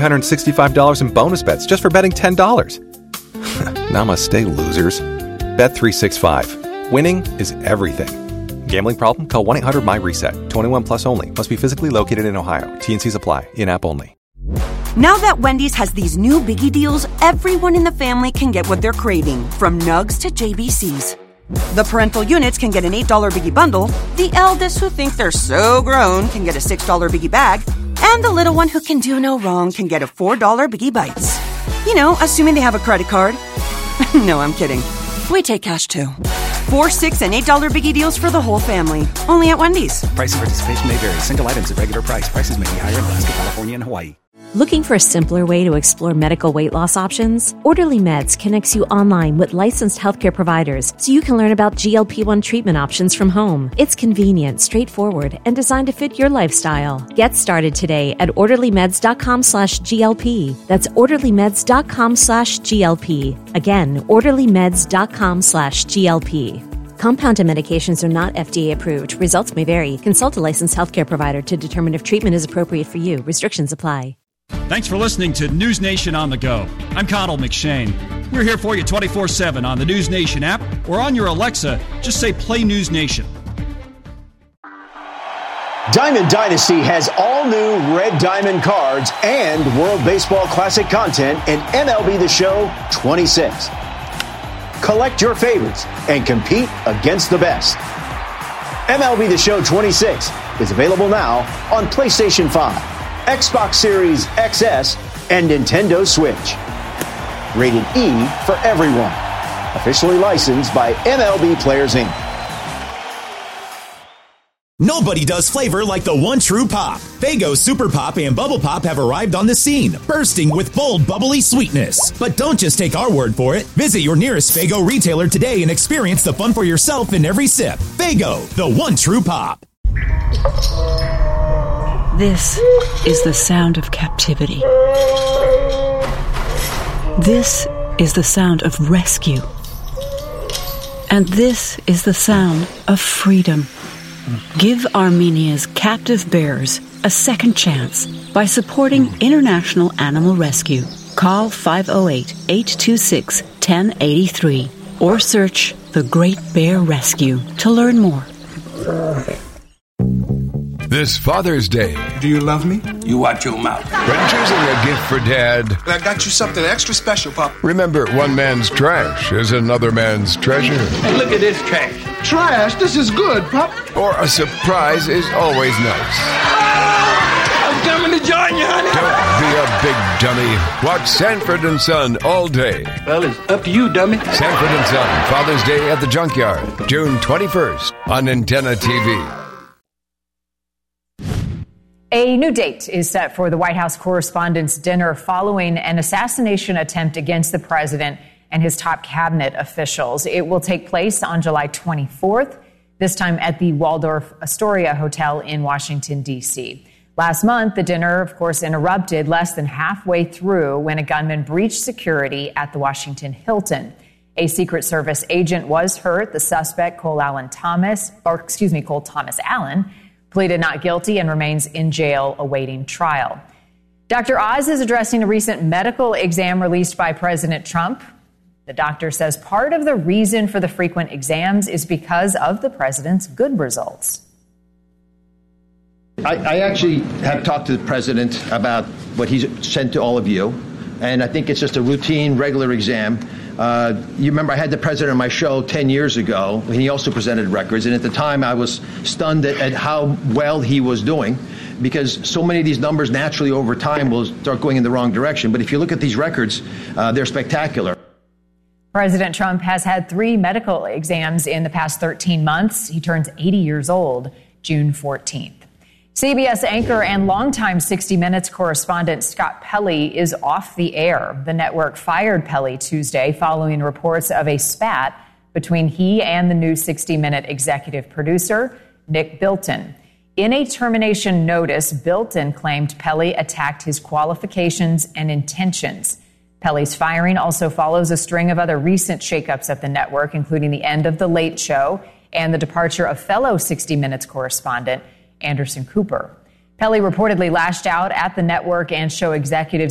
$565 in bonus bets just for betting $10. Namaste, losers. Bet365. Winning is everything. Gambling problem? Call 1-800-MY-RESET. 21 plus only. Must be physically located in Ohio. T&Cs apply. In-app only. Now that Wendy's has these new biggie deals, everyone in the family can get what they're craving, from nugs to JBCs. The parental units can get an $8 biggie bundle, the eldest who think they're so grown can get a $6 biggie bag, and the little one who can do no wrong can get a $4 biggie bites. You know, assuming they have a credit card. No, I'm kidding. We take cash too. 4, 6, and $8 biggie deals for the whole family. Only at Wendy's. Price and participation may vary. Single items at regular price. Prices may be higher in Alaska, California, and Hawaii. Looking for a simpler way to explore medical weight loss options? Orderly Meds connects you online with licensed healthcare providers so you can learn about GLP-1 treatment options from home. It's convenient, straightforward, and designed to fit your lifestyle. Get started today at orderlymeds.com/GLP. That's orderlymeds.com/GLP. Again, orderlymeds.com/GLP. Compounded medications are not FDA approved. Results may vary. Consult a licensed healthcare provider to determine if treatment is appropriate for you. Restrictions apply. Thanks for listening to News Nation on the Go. I'm Connell McShane. We're here for you 24/7 on the News Nation app or on your Alexa. Just say Play News Nation. Diamond Dynasty has all new Red Diamond cards and World Baseball Classic content in MLB The Show 26. Collect your favorites and compete against the best. MLB The Show 26 is available now on PlayStation 5, Xbox Series XS, and Nintendo Switch. Rated E for everyone. Officially licensed by MLB Players Inc. Nobody does flavor like the one true pop. Faygo Super Pop and Bubble Pop have arrived on the scene, bursting with bold, bubbly sweetness. But don't just take our word for it. Visit your nearest Faygo retailer today and experience the fun for yourself in every sip. Faygo, the one true pop. This is the sound of captivity. This is the sound of rescue. And this is the sound of freedom. Give Armenia's captive bears a second chance by supporting International Animal Rescue. Call 508-826-1083 or search The Great Bear Rescue to learn more. This Father's Day. Do you love me? You watch your mouth. When choosing a gift for Dad, I got you something extra special, Pop. Remember, one man's trash is another man's treasure. Hey, look at this trash. Trash? This is good, Pop. Or a surprise is always nice. I'm coming to join you, honey. Don't be a big dummy. Watch Sanford and Son all day. Well, it's up to you, dummy. Sanford and Son, Father's Day at the Junkyard, June 21st on Antenna TV. A new date is set for the White House Correspondents' Dinner following an assassination attempt against the president and his top cabinet officials. It will take place on July 24th, this time at the Waldorf Astoria Hotel in Washington, D.C. Last month, the dinner, of course, interrupted less than halfway through when a gunman breached security at the Washington Hilton. A Secret Service agent was hurt. The suspect, Cole Thomas Allen, pleaded not guilty and remains in jail awaiting trial. Dr. Oz is addressing a recent medical exam released by President Trump. The doctor says part of the reason for the frequent exams is because of the president's good results. I actually have talked to the president about what he's sent to all of you, and I think it's just a routine, regular exam. You remember I had the president on my show 10 years ago, and he also presented records, and at the time I was stunned at how well he was doing, because so many of these numbers naturally over time will start going in the wrong direction. But if you look at these records, they're spectacular. President Trump has had 3 medical exams in the past 13 months. He turns 80 years old June 14th. CBS anchor and longtime 60 Minutes correspondent Scott Pelley is off the air. The network fired Pelley Tuesday following reports of a spat between he and the new 60 Minute executive producer, Nick Bilton. In a termination notice, Bilton claimed Pelley attacked his qualifications and intentions. Pelley's firing also follows a string of other recent shakeups at the network, including the end of The Late Show and the departure of fellow 60 Minutes correspondent Anderson Cooper. Pelley reportedly lashed out at the network and show executives